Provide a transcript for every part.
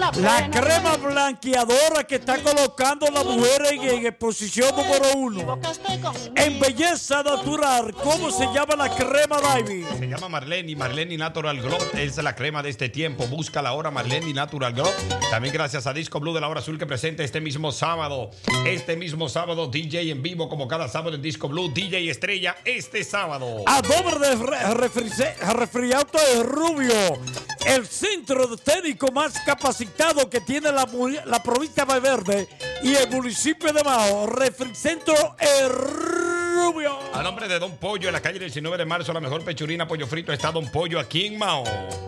La crema blanqueadora que está colocando la mujer en posición número 1. En belleza natural, ¿cómo se llama la crema, David? Se llama Marleni Natural Glow. Es la crema de este tiempo. Búscala ahora, Marleni Natural Glow. También gracias a Disco Blue de la Hora Azul que presenta este mismo sábado, DJ en vivo como cada sábado en Disco Blue. DJ Estrella este sábado. A doble de resfriado de Rubio. El centro técnico más capacitado que tiene la provincia de Valverde y el municipio de Mao. Refricentro Rubio. A nombre de Don Pollo, en la calle 19 de marzo, la mejor pechurina, pollo frito, está Don Pollo aquí en Mao.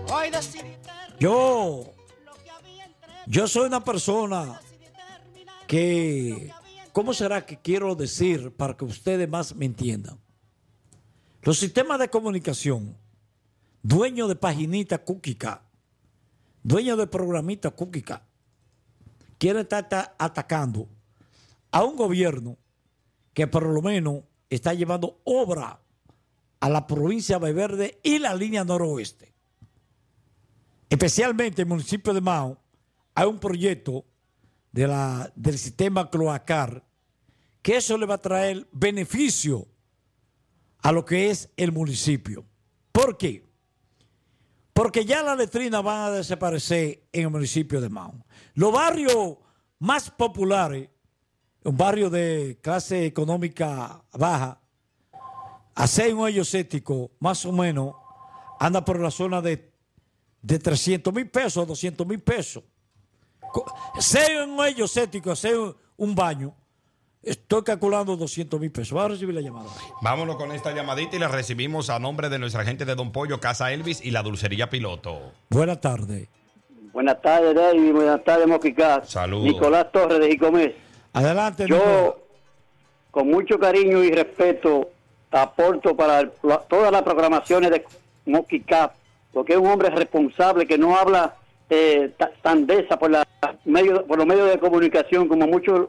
Yo soy una persona que, ¿cómo será que quiero decir para que ustedes más me entiendan? Los sistemas de comunicación, dueño de paginita cúquica, dueño de programita cúquica, quiere estar atacando a un gobierno que por lo menos está llevando obra a la provincia de Valverde y la línea noroeste. Especialmente en el municipio de Mao hay un proyecto del sistema cloacal que eso le va a traer beneficio a lo que es el municipio. ¿Por qué? Porque ya las letrinas van a desaparecer en el municipio de Mao. Los barrios más populares, un barrio de clase económica baja, hacer un hoyo séptico, más o menos, anda por la zona de 300,000 pesos a 200,000 pesos. Hacer un hoyo séptico, hacer un baño, estoy calculando 200,000 pesos. Voy a recibir la llamada. Vámonos con esta llamadita y la recibimos a nombre de nuestra gente de Don Pollo, Casa Elvis y la Dulcería Piloto. Buenas tardes. Buenas tardes, David. Buenas tardes, Moquicat. Saludos. Nicolás Torres de Jicomés. Adelante. Yo, Nicolás, con mucho cariño y respeto, aporto para todas las programaciones de Moquicat, porque es un hombre responsable que no habla tandeza por los medios de comunicación como muchos.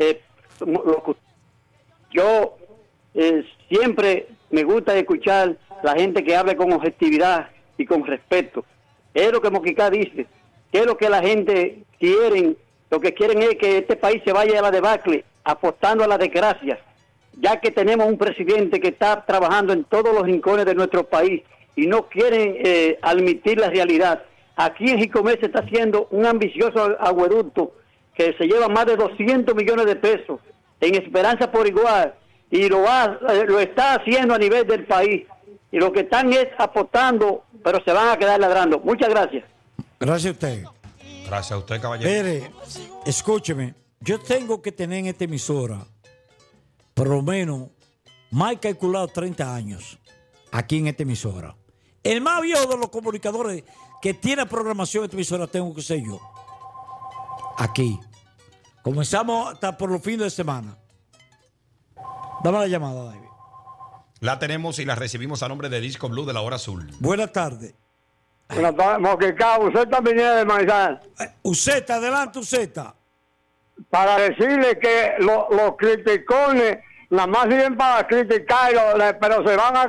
Yo siempre me gusta escuchar la gente que hable con objetividad y con respeto. Es lo que Moquicat dice, que es lo que la gente quiere. Lo que quieren es que este país se vaya a la debacle, apostando a la desgracia, ya que tenemos un presidente que está trabajando en todos los rincones de nuestro país y no quieren admitir la realidad. Aquí en Jicomés se está haciendo un ambicioso acueducto que se lleva más de 200 millones de pesos en Esperanza por igual, y lo está haciendo a nivel del país, y lo que están es apostando, pero se van a quedar ladrando. Muchas gracias. Gracias a usted. Gracias a usted, caballero. Mire, escúcheme, yo tengo que tener en esta emisora por lo menos más calculado 30 años aquí en esta emisora. El más viejo de los comunicadores que tiene programación en esta emisora tengo que ser yo. Aquí. Comenzamos hasta por los fines de semana. Dame la llamada, David. La tenemos y la recibimos a nombre de Disco Blue de la Hora Azul. Buenas tardes. Buenas tardes, Moquicat. Usted también viene de Manizal. Useta, adelante, Useta. Para decirle que los criticones nada más sirven para criticar, pero se van a